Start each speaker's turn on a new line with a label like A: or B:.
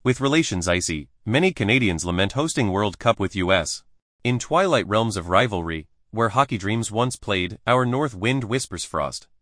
A: With relations icy, many Canadians lament hosting World Cup with US. In twilight realms of rivalry, where hockey dreams once played, our north wind whispers frost.